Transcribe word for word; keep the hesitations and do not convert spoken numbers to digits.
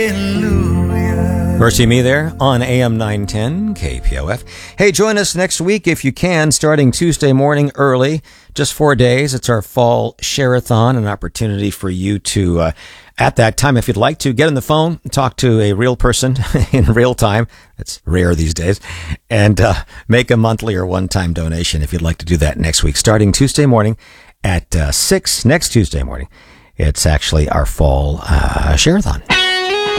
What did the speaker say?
Mercy Me there on A M nine ten K P O F. Hey, join us next week if you can, starting Tuesday morning early, just four days. It's our fall share-a-thon, an opportunity for you to, uh, at that time, if you'd like to, get on the phone, talk to a real person in real time. It's rare these days. And uh, make a monthly or one-time donation if you'd like to do that next week, starting Tuesday morning at uh, six, next Tuesday morning. It's actually our fall uh, share-a-thon.